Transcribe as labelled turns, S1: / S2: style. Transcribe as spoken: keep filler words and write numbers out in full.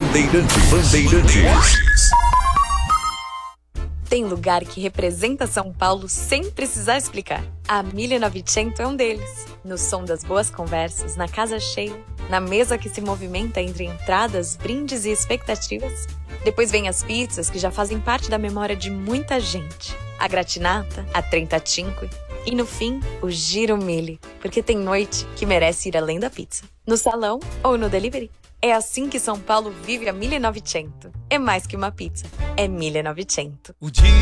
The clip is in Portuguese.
S1: Bandeirantes. Bandeirantes.
S2: Tem lugar que representa São Paulo sem precisar explicar. A mille e novecento é um deles. No som das boas conversas, na casa cheia, na mesa que se movimenta entre entradas, brindes e expectativas. Depois vem as pizzas que já fazem parte da memória de muita gente. A gratinata, a trentacinque e, no fim, o giro mille, porque tem noite que merece ir além da pizza. No salão ou no delivery. É assim que São Paulo vive a mille e novecento. É mais que uma pizza, é mille e novecento.